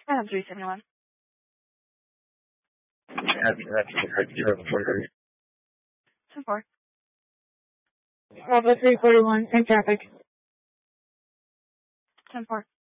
Adam 371. That's correct. 043. 10-4. Bravo 341 in traffic. 10-4.